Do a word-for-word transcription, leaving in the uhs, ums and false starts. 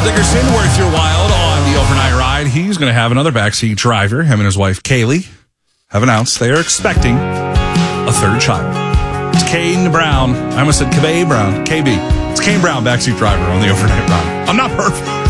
Dickerson, worth your while on the overnight ride. He's going to have another backseat driver. Him and his wife, Kaylee, have announced they are expecting a third child. It's Kane Brown. I almost said K B Brown. K B. It's Kane Brown, backseat driver on the overnight ride. I'm not perfect.